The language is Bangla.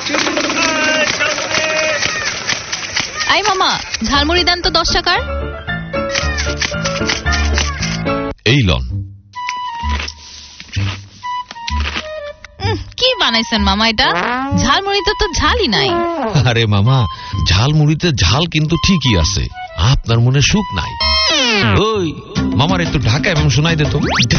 আই মামা, ঝালমুড়ি দেন তো 10 টাকার। এই লন। কি বানাইছেন মামা এটা? ঝালমুড়িতে তো ঝালই নাই। আরে মামা, ঝালমুড়িতে ঝাল কিন্তু ঠিকই আছে, আপনার মনে সুখ নাই। ওই মামার একটু ঢাকা এবং শোনাই দে তো।